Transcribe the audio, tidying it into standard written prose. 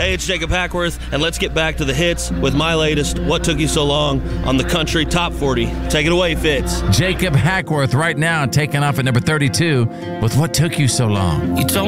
Hey, it's Jacob Hackworth, and let's get back to the hits with my latest What Took You So Long on the Country Top 40. Take it away, Fitz. Jacob Hackworth right now taking off at number 32 with What Took You So Long. You told